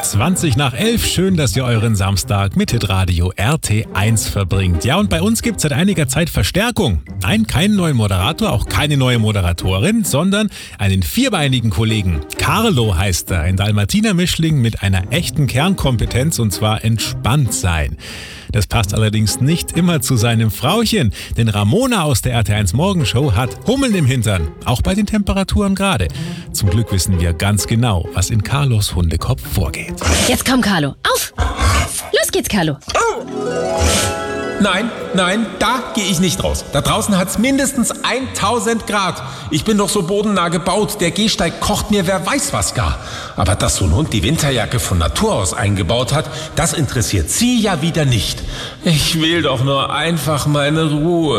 11:20. Schön, dass ihr euren Samstag mit Hitradio RT1 verbringt. Ja, und bei uns gibt es seit einiger Zeit Verstärkung. Nein, keinen neuen Moderator, auch keine neue Moderatorin, sondern einen vierbeinigen Kollegen. Carlo heißt er, ein Dalmatiner-Mischling mit einer echten Kernkompetenz, und zwar entspannt sein. Das passt allerdings nicht immer zu seinem Frauchen, denn Ramona aus der RT1 Morgenshow hat Hummeln im Hintern, auch bei den Temperaturen gerade. Zum Glück wissen wir ganz genau, was in Carlos Hundekopf vorgeht. Jetzt komm, Carlo, auf! Los geht's, Carlo. Nein, da gehe ich nicht raus. Da draußen hat's mindestens 1000 Grad. Ich bin doch so bodennah gebaut. Der Gehsteig kocht mir wer weiß was gar. Aber dass so ein Hund die Winterjacke von Natur aus eingebaut hat, das interessiert sie ja wieder nicht. Ich will doch nur einfach meine Ruhe.